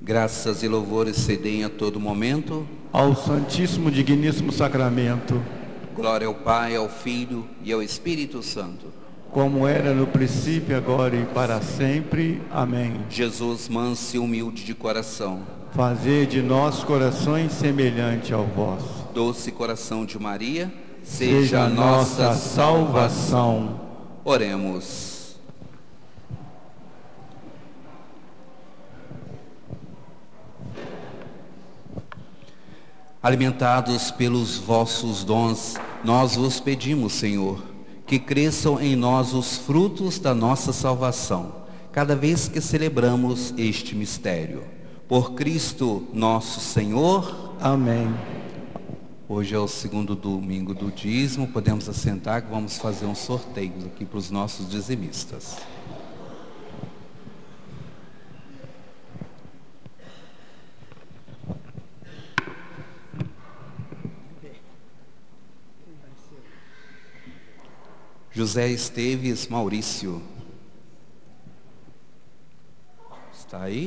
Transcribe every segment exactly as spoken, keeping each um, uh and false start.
Graças e louvores se deem a todo momento ao Santíssimo Digníssimo Sacramento, glória ao Pai, ao Filho e ao Espírito Santo, como era no princípio, agora e para sempre. Amém. Jesus, manso e humilde de coração, fazei de nós corações semelhante ao vosso. Doce coração de Maria, seja, seja a nossa salvação. Oremos. Alimentados pelos vossos dons, nós vos pedimos, Senhor, que cresçam em nós os frutos da nossa salvação, cada vez que celebramos este mistério. Por Cristo nosso Senhor. Amém. Hoje é o segundo domingo do dízimo, podemos assentar que vamos fazer um sorteio aqui para os nossos dizimistas. José Esteves Maurício. Está aí?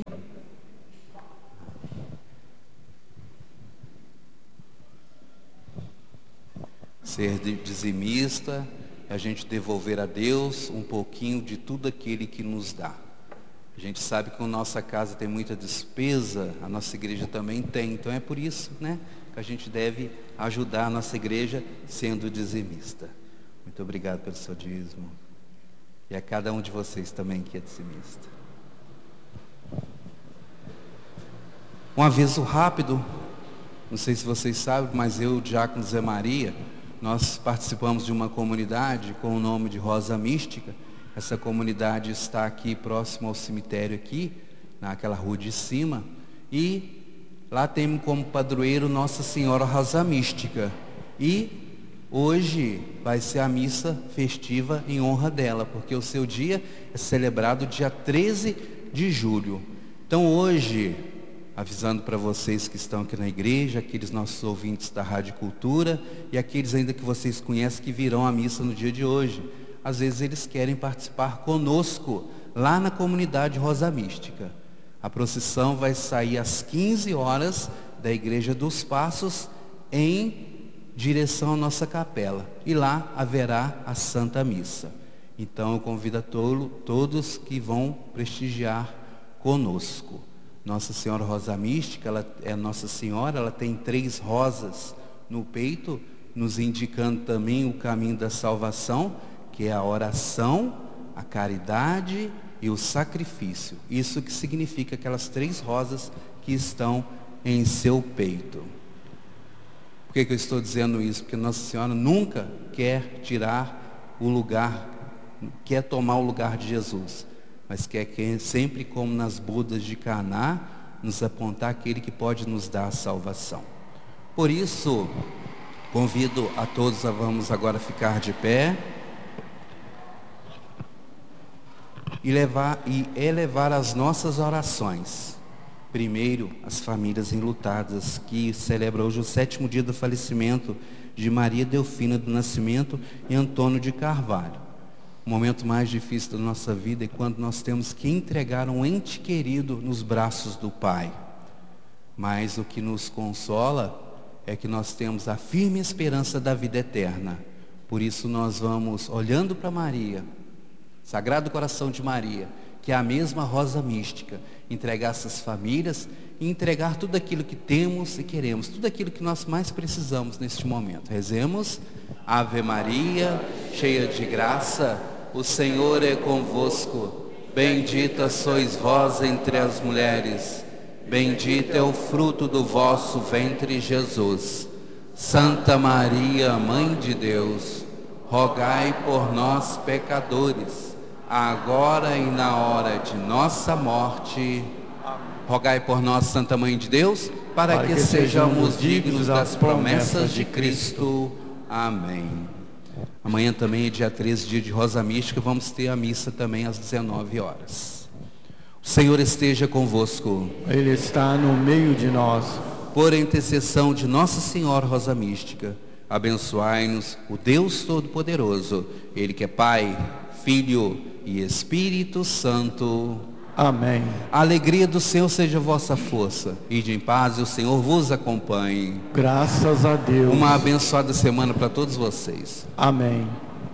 Ser dizimista é a gente devolver a Deus um pouquinho de tudo aquele que nos dá. A gente sabe que a nossa casa tem muita despesa, a nossa igreja também tem, então é por isso, né, que a gente deve ajudar a nossa igreja sendo dizimista. Muito obrigado pelo seu dízimo. E a cada um de vocês também que é dizimista. Um aviso rápido, não sei se vocês sabem, mas eu, o diácono Zé Maria, nós participamos de uma comunidade com o nome de Rosa Mística. Essa comunidade está aqui próximo ao cemitério aqui, naquela rua de cima, e lá temos como padroeiro Nossa Senhora Rosa Mística. E hoje vai ser a missa festiva em honra dela, porque o seu dia é celebrado dia treze de julho. Então hoje, avisando para vocês que estão aqui na igreja, aqueles nossos ouvintes da Rádio Cultura e aqueles ainda que vocês conhecem que virão à missa no dia de hoje, às vezes eles querem participar conosco lá na comunidade Rosa Mística. A procissão vai sair às quinze horas da Igreja dos Passos em direção à nossa capela, e lá haverá a Santa Missa. Então eu convido a to- todos que vão prestigiar conosco. Nossa Senhora Rosa Mística, ela é Nossa Senhora, ela tem três rosas no peito, nos indicando também o caminho da salvação, que é a oração, a caridade e o sacrifício. Isso que significa aquelas três rosas que estão em seu peito. Por que que eu estou dizendo isso? Porque Nossa Senhora nunca quer tirar o lugar, quer tomar o lugar de Jesus, mas quer que sempre, como nas bodas de Caná, nos apontar aquele que pode nos dar a salvação. Por isso, convido a todos a vamos agora ficar de pé e levar e elevar as nossas orações. Primeiro, as famílias enlutadas, que celebram hoje o sétimo dia do falecimento de Maria Delfina do Nascimento e Antônio de Carvalho. O momento mais difícil da nossa vida é quando nós temos que entregar um ente querido nos braços do Pai. Mas o que nos consola é que nós temos a firme esperança da vida eterna. Por isso nós vamos, olhando para Maria, Sagrado Coração de Maria, que é a mesma Rosa Mística, entregar essas famílias e entregar tudo aquilo que temos e queremos, tudo aquilo que nós mais precisamos neste momento. Rezemos. Ave Maria, cheia de graça, o Senhor é convosco. Bendita sois vós entre as mulheres, bendito é o fruto do vosso ventre, Jesus. Santa Maria, Mãe de Deus, rogai por nós, pecadores, agora e na hora de nossa morte. Rogai por nós, Santa Mãe de Deus, para, para que, que sejamos dignos das promessas de Cristo. Amém. Amanhã também é dia treze, dia de Rosa Mística, vamos ter a missa também às dezenove horas. O Senhor esteja convosco. Ele está no meio de nós. Por intercessão de Nossa Senhora Rosa Mística, abençoai-nos o Deus Todo-Poderoso, Ele que é Pai, Filho e Espírito Santo. Amém. A alegria do Senhor seja vossa força. Ide em paz e o Senhor vos acompanhe. Graças a Deus. Uma abençoada semana para todos vocês. Amém.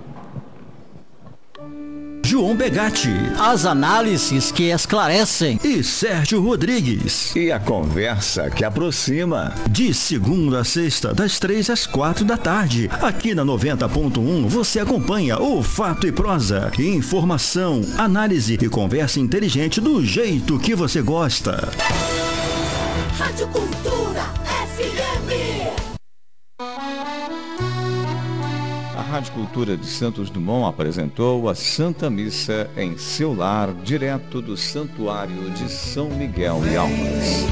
João Begatti, as análises que esclarecem, e Sérgio Rodrigues, e a conversa que aproxima. De segunda a sexta, das três às quatro da tarde. Aqui na noventa ponto um você acompanha o Fato e Prosa, informação, análise e conversa inteligente do jeito que você gosta. Rádio Cultura F M. A Rádio Cultura de Santos Dumont apresentou a Santa Missa em seu lar, direto do Santuário de São Miguel e Almas.